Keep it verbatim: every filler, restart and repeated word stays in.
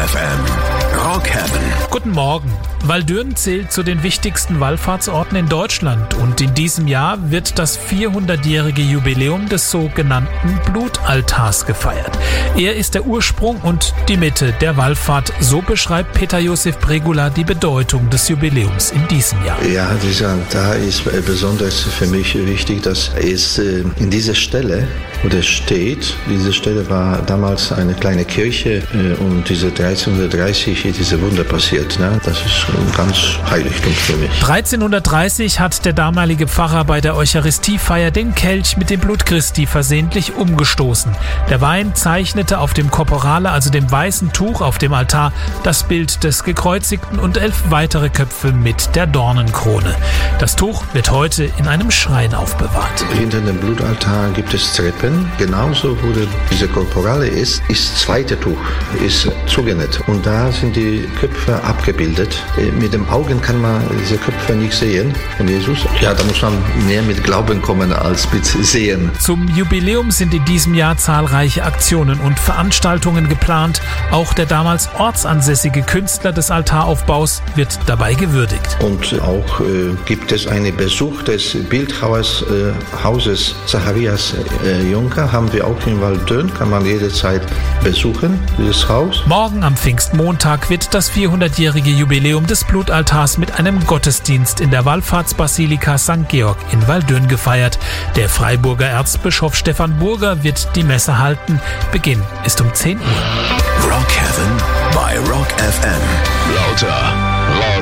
F M. Rock Heaven. Guten Morgen. Waldürn zählt zu den wichtigsten Wallfahrtsorten in Deutschland und in diesem Jahr wird das vierhundertjährige Jubiläum des sogenannten Blutaltars gefeiert. Er ist der Ursprung und die Mitte der Wallfahrt. So beschreibt Peter Josef Bregula die Bedeutung des Jubiläums in diesem Jahr. Ja, dieser Altar ist besonders für mich wichtig, dass es in dieser Stelle, wo der steht, diese Stelle war damals eine kleine Kirche und diese dreizehnhundertdreißig ist diese Wunder passiert. Ne? Das ist ein ganz Heiligtum für mich. dreizehnhundertdreißig hat der damalige Pfarrer bei der Eucharistiefeier den Kelch mit dem Blut Christi versehentlich umgestoßen. Der Wein zeichnete auf dem Korporale, also dem weißen Tuch auf dem Altar, das Bild des Gekreuzigten und elf weitere Köpfe mit der Dornenkrone. Das Tuch wird heute in einem Schrein aufbewahrt. Hinter dem Blutaltar gibt es Treppen. Genauso wo diese Korporale ist, ist das zweite Tuch ist zugenäht. Und da sind die Köpfe abgebildet. Mit dem Augen kann man diese Köpfe nicht sehen. Und Jesus, ja, da muss man mehr mit Glauben kommen als mit Sehen. Zum Jubiläum sind in diesem Jahr zahlreiche Aktionen und Veranstaltungen geplant. Auch der damals ortsansässige Künstler des Altaraufbaus wird dabei gewürdigt. Und auch äh, gibt es einen Besuch des Bildhauers äh, Hauses Zacharias äh, Juncker, haben wir auch in Waldürn, kann man jederzeit besuchen, dieses Haus. Morgen am Pfingstmontag wird das vierhundertjährige Jubiläum des Blutaltars mit einem Gottesdienst in der Wallfahrtsbasilika Sankt Georg in Waldürn gefeiert. Der Freiburger Erzbischof Stefan Burger wird die Messe halten. Beginn ist um zehn Uhr. Rock Heaven bei Rock F M. Lauter.